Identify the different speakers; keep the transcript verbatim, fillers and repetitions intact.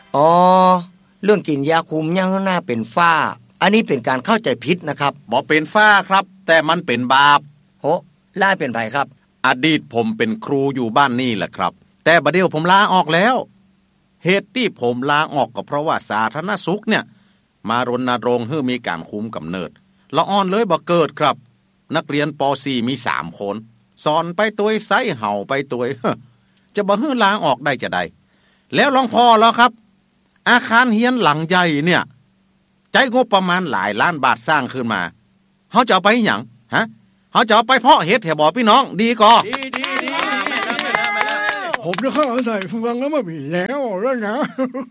Speaker 1: อ๋อเรื่องกินยาคุมยังหน้าเป็นฝ้าอันนี้เป็นการเข้าใจผิดนะครับ
Speaker 2: บ่เป็นฝ้าครับแต่มันเป็นบาป
Speaker 1: โหล่าเป็นไผครับ
Speaker 2: อดีตผมเป็นครูอยู่บ้านนี่แหละครับแต่บัดเดี๋ยวผมลาออกแล้วเหตุที่ผมลาออกก็เพราะว่าสาธารณสุขเนี่ยมารณรงค์ให้มีการคุมกำเนิดละอ่อนเลยบ่เกิดครับนักเรียนป .สี่ มีสามคนสอนไปตัวไสเห่าไปตัวจะบ่ให้ลาออกได้จะได้แล้วลองพอแล้วครับอาคารเฮียนหลังใหญ่เนี่ยใจงบประมาณหลายล้านบาทสร้างขึ้นมาเฮาจะเอาไปหยังฮะเฮาจะเอาไปเพาะเฮ็ดให้บ่พี่น้องดีก่อ
Speaker 3: ผมจะเข้าใส่ฟังแล้วมาบีแล้วแล้วนะ